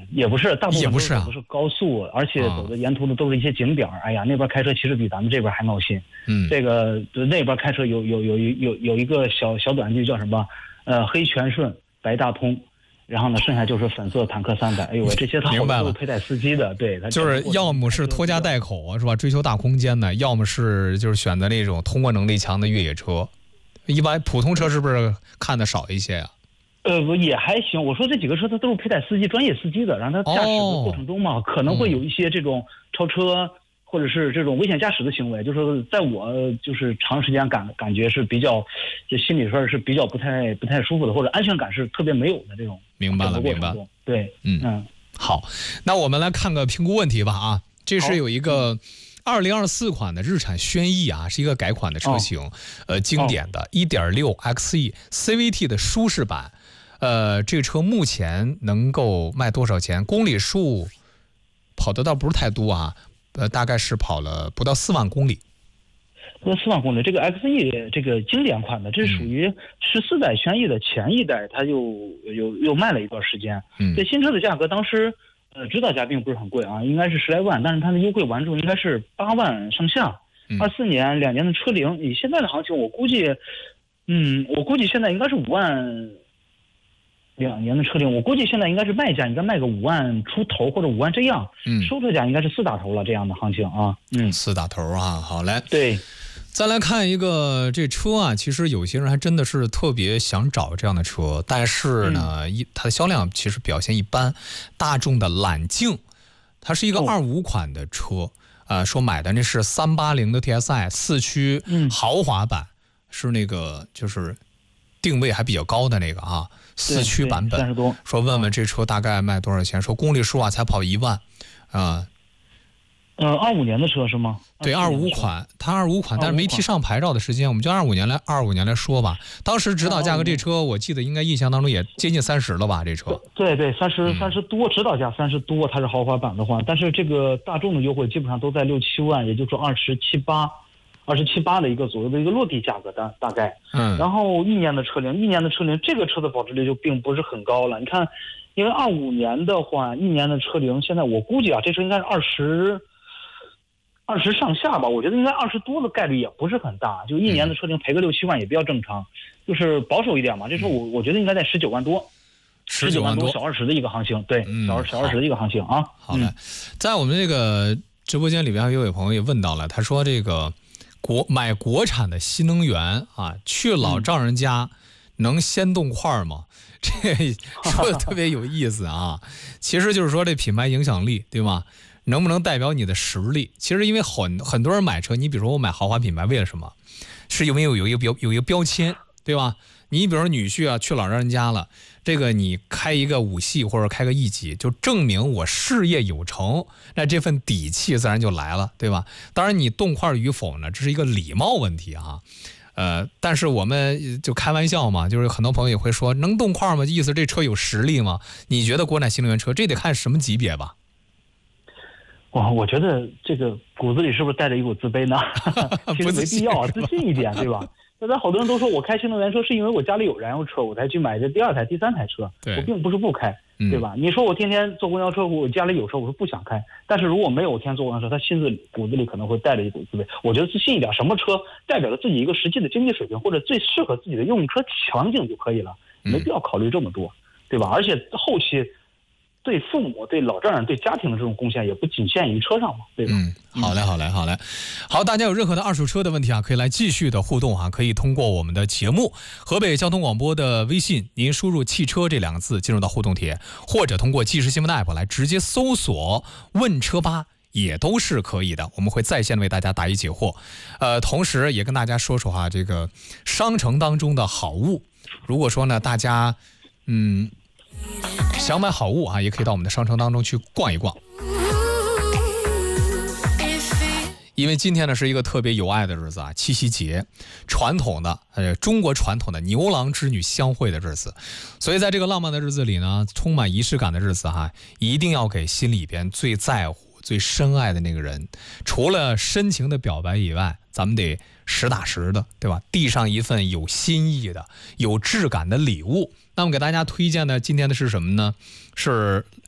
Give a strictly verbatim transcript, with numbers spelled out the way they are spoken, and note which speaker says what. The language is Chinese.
Speaker 1: 也不是，大部分
Speaker 2: 也不是啊，
Speaker 1: 都是高速，而且走的沿途的都是一些景点儿。哎呀，那边开车其实比咱们这边还闹心。
Speaker 2: 嗯，
Speaker 1: 这个那边开车有有有有有一个小小短句叫什么？呃，黑全顺，白大通。然后呢，剩下就是粉色坦克三百。哎呦喂，这些他好多都是佩戴司机的，对，他
Speaker 2: 就是要么是拖家带口是吧，追求大空间的，要么是就是选择那种通过能力强的越野车。一般普通车是不是看的少一些呀、
Speaker 1: 啊？呃，也还行。我说这几个车它都是佩戴司机、专业司机的，然后他驾驶的过程中嘛，哦、可能会有一些这种超车。或者是这种危险驾驶的行为，就是在我就是长时间感感觉是比较，就心里边是比较不太不太舒服的，或者安全感是特别没有的这种。
Speaker 2: 明白了，明白了。
Speaker 1: 对，
Speaker 2: 嗯嗯，好，那我们来看个评估问题吧啊，这是有一个二零二四款的日产轩逸啊，是一个改款的车型，哦、呃，经典的 一点六 X E C V T 的舒适版，呃，这车目前能够卖多少钱？公里数跑得倒不是太多啊。呃，大概是跑了不到四万公里，
Speaker 1: 不到四万公里。这个 X E 这个经典款的，这是属于十四代轩逸的前一代，它又又又卖了一段时间。嗯，这新车的价格当时呃指导价并不是很贵啊，应该是十来万，但是它的优惠完之后应该是八万上下。二四年两年的车龄，以现在的行情，我估计，嗯，我估计现在应该是五万。两年的车龄，我估计现在应该是卖价应该卖个五万出头或者五万这样，嗯，收车价应该是四打头了这样的行情啊，嗯，
Speaker 2: 四打头啊，好嘞，
Speaker 1: 对，
Speaker 2: 再来看一个这车啊，其实有些人还真的是特别想找这样的车，但是呢，一、嗯、它的销量其实表现一般。大众的揽境，它是一个二五款的车，啊、哦呃，说买的那是三八零的 T S I 四驱豪华版，嗯、是那个就是定位还比较高的那个啊。四驱版本，说问问这车大概卖多少钱？说公里数啊才跑一万，啊、
Speaker 1: 呃，呃，二五年的车是吗？
Speaker 2: 对，二五款，它二五款，但是没提上牌照的时间，我们就二五年来二五年来说吧。当时指导价格这车，我记得应该印象当中也接近三十了吧？这车？
Speaker 1: 对对，三十三十多，指导价三十多，它是豪华版的话，但是这个大众的优惠基本上都在六七万，也就是说二十七八。二十七八的一个左右的一个落地价格的大概，嗯，然后一年的车龄，一年的车龄，这个车的保值率就并不是很高了。你看，因为二五年的话，一年的车龄，现在我估计啊，这车应该是二十，二十上下吧。我觉得应该二十多的概率也不是很大，就一年的车龄赔个六七万也比较正常，就是保守一点嘛。这车我我觉得应该在十九万多，十九万多小二十的一个行情，对，嗯、小二小二十的一个行情啊。
Speaker 2: 好嘞，嗯、在我们这个直播间里边，有位朋友也问到了，他说这个。国买国产的新能源啊，去老丈人家能先动块吗？这说的特别有意思啊。其实就是说这品牌影响力，对吗？能不能代表你的实力？其实因为很很多人买车，你比如说我买豪华品牌，为了什么？是因为有一个标有一个标签，对吧？你比如说女婿啊，去老丈人家了，这个你开一个五系或者开个 E 级，就证明我事业有成，那这份底气自然就来了，对吧？当然你动块与否呢，这是一个礼貌问题啊。呃，但是我们就开玩笑嘛，就是很多朋友也会说，能动块吗？意思这车有实力吗？你觉得国产新能源车这得看什么级别吧？
Speaker 1: 哇，我觉得这个骨子里是不是带着一股自卑呢？其实没必要，自信一点，对吧？现在好多人都说我开新能源车是因为我家里有燃油车，我才去买这第二台、第三台车。我并不是不开，对吧？嗯、你说我天天坐公交车，我家里有车，我说不想开。但是如果没有我天天坐公交车，他心子里骨子里可能会带着一股自卑。我觉得自信一点，什么车代表了自己一个实际的经济水平或者最适合自己的用车场景就可以了，没必要考虑这么多，对吧？而且后期。对父母、对老丈人、对家庭的这种贡献也不仅限于车上嘛，对吧？
Speaker 2: 嗯，好嘞，好嘞，好嘞，好，大家有任何的二手车的问题啊，可以来继续的互动啊，可以通过我们的节目河北交通广播的微信，您输入汽车这两个字进入到互动帖，或者通过即时新闻 app 来直接搜索问车吧。也都是可以的，我们会在线为大家答疑解惑。呃，同时也跟大家说说哈，这个商城当中的好物，如果说呢，大家嗯。想买好物啊，也可以到我们的商城当中去逛一逛。因为今天呢是一个特别有爱的日子啊，七夕节，传统的呃中国传统的牛郎织女相会的日子，所以在这个浪漫的日子里呢，充满仪式感的日子哈，一定要给心里边最在乎、最深爱的那个人，除了深情的表白以外，咱们得实打实的，对吧？递上一份有心意的、有质感的礼物。那么给大家推荐的今天的是什么呢？是